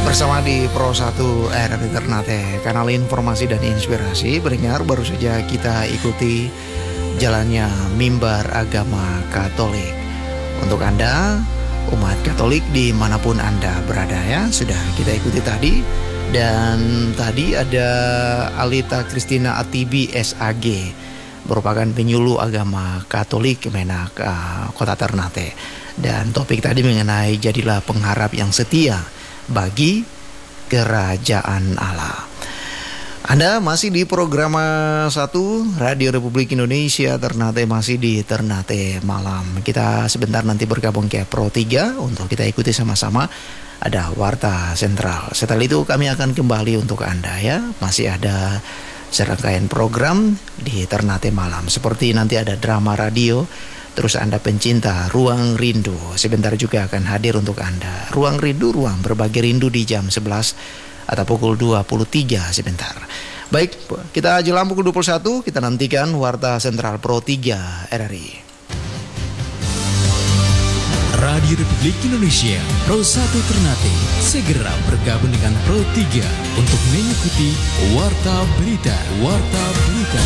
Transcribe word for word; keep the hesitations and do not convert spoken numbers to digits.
Bersama di Pro satu R R I Ternate, kanal informasi dan inspirasi. Pendengar, baru saja kita ikuti jalannya mimbar agama Katolik. Untuk Anda, umat Katolik dimanapun Anda berada ya, sudah kita ikuti tadi. Dan tadi ada Alita Christina Atibi S A G, merupakan penyuluh agama Katolik Menak uh, Kota Ternate. Dan topik tadi mengenai jadilah pengharap yang setia bagi kerajaan Allah. Anda masih di program satu Radio Republik Indonesia Ternate, masih di Ternate Malam. Kita sebentar nanti bergabung ke Pro tiga untuk kita ikuti sama-sama. Ada Warta Sentral. Setelah itu kami akan kembali untuk Anda ya. Masih ada serangkaian program di Ternate Malam. Seperti nanti ada drama radio. Terus Anda pencinta Ruang Rindu, sebentar juga akan hadir untuk Anda. Ruang Rindu, ruang berbagi rindu di jam sebelas atau pukul dua puluh tiga sebentar. Baik, kita jelang pukul dua puluh satu, kita nantikan Warta Sentral Pro tiga R R I. Radio Republik Indonesia Pro satu Ternate segera bergabung dengan Pro tiga untuk mengikuti Warta Berita. Warta Berita.